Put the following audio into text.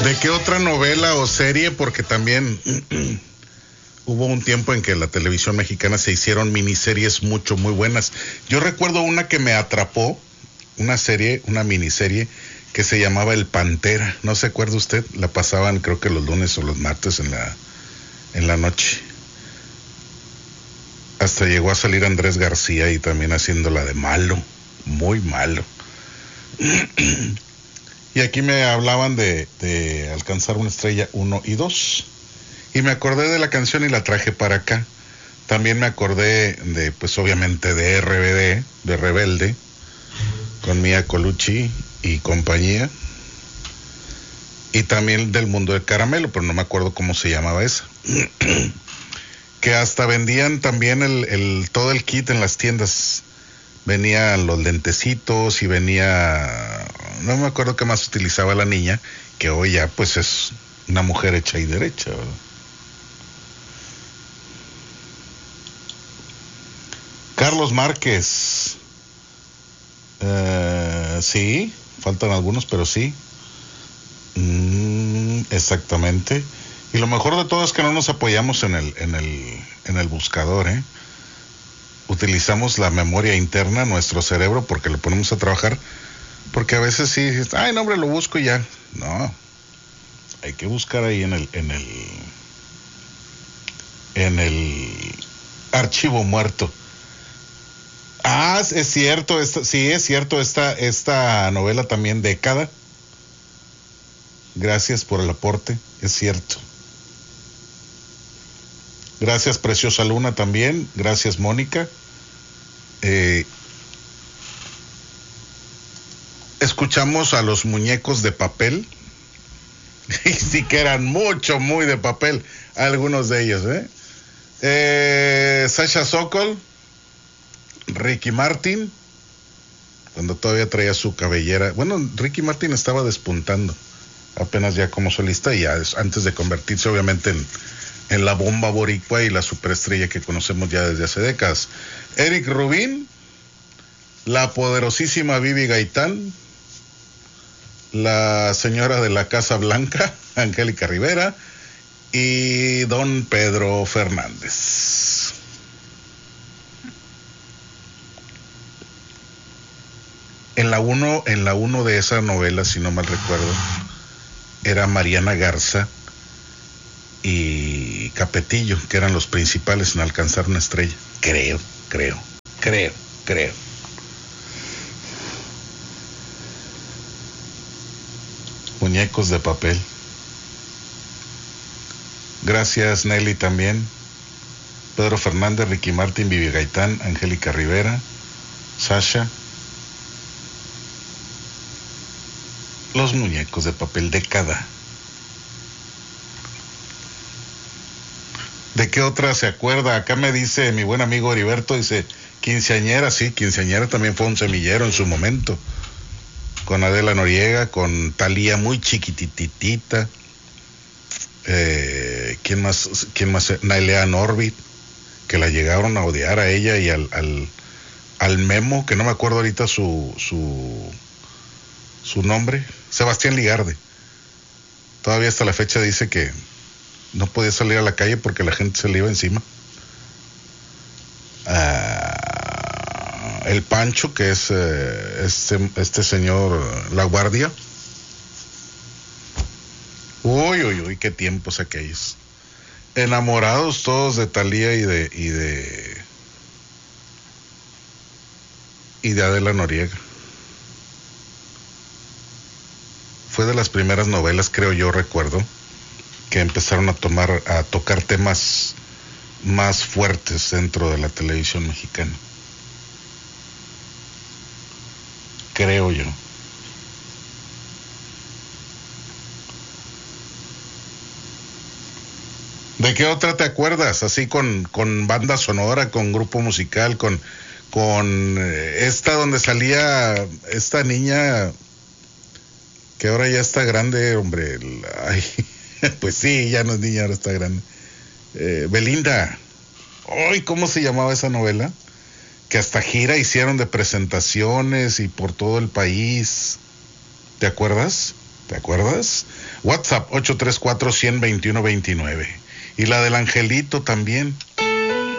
¿De qué otra novela o serie? Porque también hubo un tiempo en que en la televisión mexicana se hicieron miniseries muy buenas. Yo recuerdo una que me atrapó, una miniserie que se llamaba El Pantera. ¿No se acuerda usted? La pasaban creo que los lunes o los martes en la noche. Hasta llegó a salir Andrés García y también haciéndola de malo, muy malo. Y aquí me hablaban de Alcanzar una estrella 1 y 2. Y me acordé de la canción y la traje para acá. También me acordé de, pues obviamente de RBD, de Rebelde, con Mia Colucci y compañía. Y también del Mundo del Caramelo, pero no me acuerdo cómo se llamaba esa. Que hasta vendían también todo el kit en las tiendas. Venían los lentecitos y venía, no me acuerdo qué más utilizaba la niña, que hoy ya pues es una mujer hecha y derecha, ¿verdad? Carlos Márquez, sí, faltan algunos, pero sí, exactamente. Y lo mejor de todo es que no nos apoyamos en el buscador, ¿eh? Utilizamos la memoria interna, nuestro cerebro, porque lo ponemos a trabajar, porque a veces sí, ay, no, hombre, lo busco y ya. No, hay que buscar ahí en el archivo muerto. Ah, es cierto, sí, es cierto, esta novela también, Década. Gracias por el aporte, es cierto. Gracias, Preciosa Luna, también. Gracias, Mónica. Escuchamos a Los Muñecos de Papel. Y sí que eran muy de papel, algunos de ellos, Sasha Sokol, Ricky Martin, cuando todavía traía su cabellera. Bueno, Ricky Martin estaba despuntando apenas ya como solista, y ya antes de convertirse obviamente en la bomba boricua y la superestrella que conocemos ya desde hace décadas. Eric Rubin, la poderosísima Vivi Gaitán, la señora de la Casa Blanca, Angélica Rivera, y don Pedro Fernández. En la uno de esa novela, si no mal recuerdo, era Mariana Garza y Capetillo, que eran los principales en Alcanzar una estrella. Creo. Muñecos de Papel. Gracias, Nelly, también. Pedro Fernández, Ricky Martin, Vivi Gaitán, Angélica Rivera, Sasha. Los Muñecos de Papel, Década. ¿De qué otra se acuerda? Acá me dice mi buen amigo Heriberto, dice, Quinceañera, sí, Quinceañera también fue un semillero en su momento, con Adela Noriega, con Thalía muy chiquititita, ¿quién más? Nailea Norbit, que la llegaron a odiar a ella y al Memo, que no me acuerdo ahorita su nombre, Sebastián Ligarde. Todavía hasta la fecha dice que no podía salir a la calle porque la gente se le iba encima. El Pancho, que es este señor La Guardia. Uy, qué tiempos aquellos. Enamorados todos de Thalía y de Adela Noriega. Fue de las primeras novelas, creo yo, recuerdo, que empezaron a tocar temas más fuertes dentro de la televisión mexicana. Creo yo. ¿De qué otra te acuerdas? Así con banda sonora, con grupo musical, con esta donde salía esta niña que ahora ya está grande, hombre. Ay, pues sí, ya no es niña, ahora está grande. Belinda. Ay, ¿cómo se llamaba esa novela? Que hasta gira hicieron de presentaciones y por todo el país. ¿Te acuerdas? ¿te acuerdas? WhatsApp 834-121-29. Y la del Angelito también.